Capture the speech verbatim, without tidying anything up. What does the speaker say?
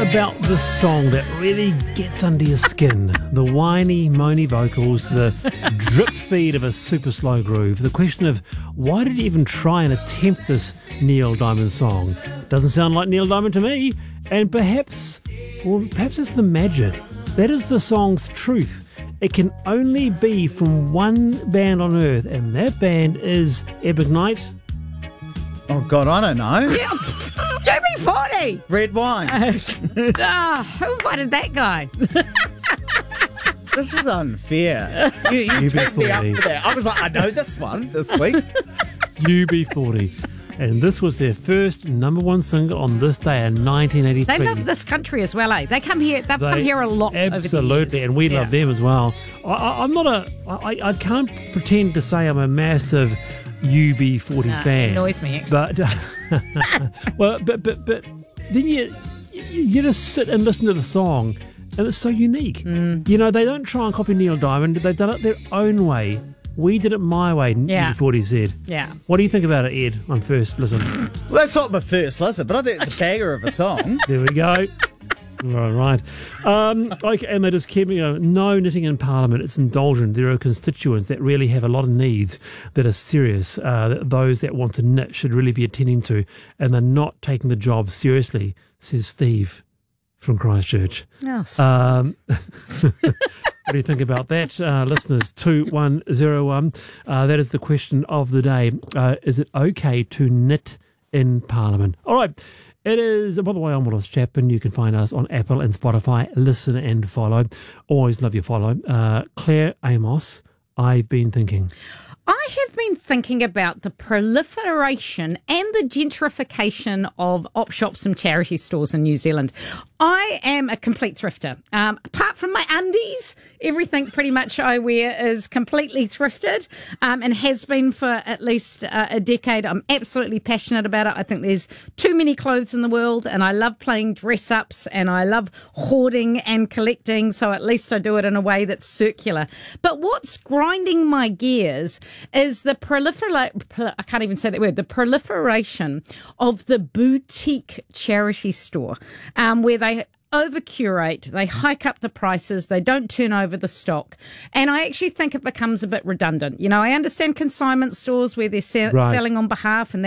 about this song that really gets under your skin? The whiny, moany vocals, the drip feed of a super slow groove. The question of why did he even try and attempt this Neil Diamond song? Doesn't sound like Neil Diamond to me. And perhaps, well, perhaps it's the magic. That is the song's truth. It can only be from one band on earth, and that band is Epic Night. Oh, God, I don't know. Yeah. U B forty. Red wine. Ah, who invited that guy? This is unfair. You, you tagged me up for that. I was like, I know this one this week. U B forty. And this was their first number one single on this day in nineteen eighty-three. They love this country as well, eh? They come here. They've They come here a lot. Absolutely, over the years. and we Yeah. love them as well. I, I, I'm not a. I, I can't pretend to say I'm a massive U B forty Nah, fan. annoys me. But well, but but but then you, you you just sit and listen to the song, and it's so unique. Mm. You know, they don't try and copy Neil Diamond. They've done it their own way. We did it my way. Yeah. U B forty said. Yeah. What do you think about it, Ed? On first listen. Well, that's not my first listen, but I think it's a bagger of a song. There we go. Right, right. Um, okay, and they just keep, you know, no knitting in Parliament. It's indulgent. There are constituents that really have a lot of needs that are serious. Uh, that those that want to knit should really be attending to, and they're not taking the job seriously, says Steve from Christchurch. Oh, Um, what do you think about that, uh, listeners? two one zero one. Uh, that is the question of the day. Uh, is it okay to knit in Parliament? All right. It is, by the way, I'm Wallace Chapman. You can find us on Apple and Spotify. Listen and follow. Always love your follow. Uh, Claire Amos, I've been thinking. I have been thinking about the proliferation and the gentrification of op shops and charity stores in New Zealand. I am a complete thrifter. Um, apart from my undies, everything pretty much I wear is completely thrifted um, and has been for at least uh, a decade. I'm absolutely passionate about it. I think there's too many clothes in the world, and I love playing dress-ups, and I love hoarding and collecting, so at least I do it in a way that's circular. But what's grinding my gears is the proliferation, I can't even say that word, the proliferation of the boutique charity store, um, where they over curate, they hike up the prices, they don't turn over the stock. And I actually think it becomes a bit redundant. You know, I understand consignment stores where they're se- Right. selling on behalf and